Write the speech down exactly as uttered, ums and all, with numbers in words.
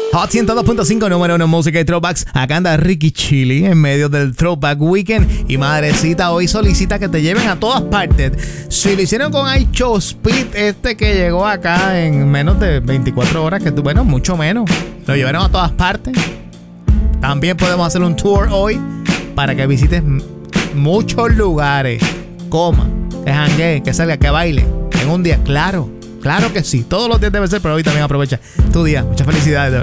Hot ciento dos punto cinco, número uno en música y throwbacks. Acá anda Ricky Chili en medio del Throwback Weekend. Y madrecita, hoy solicita que te lleven a todas partes. Si lo hicieron con iChowSpeed, este que llegó acá en menos de veinticuatro horas, que tú, bueno, mucho menos. Lo llevaron a todas partes. También podemos hacer un tour hoy para que visites m- muchos lugares. Coma, que janguee, que salga, que baile. En un día, claro, claro que sí. Todos los días debe ser, pero hoy también aprovecha tu día. Muchas felicidades.